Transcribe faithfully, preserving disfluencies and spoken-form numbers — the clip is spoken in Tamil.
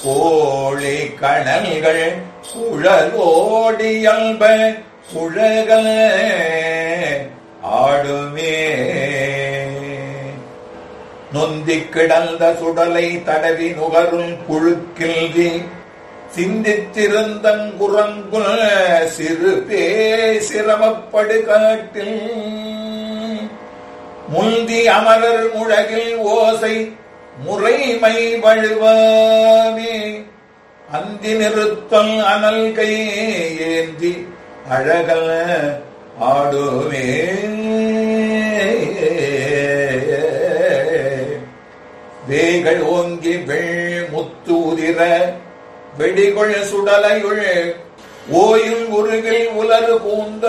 கோழி கணல்கள் குழலோடியல்ப குழகல ஆடுமே. நொந்திக் கிடந்த சுடலை தடவி நுகருள் புழுக்கில்வி சிந்தித்திருந்தங்குரங்குல் சிறு பே சிரமப்படு காட்டில் முந்தி அமரர் முழகில் ஓசை முறைமை வழுவாமே. அந்தி நிறுத்தல் அனல் கை ஏந்தி அழகல் ஆடுமே. வேகள் ஓங்கி வெள் முத்து உதிர வெடிகொள் சுடலையுள் ஓயுள் உருகில் உலரு பூந்த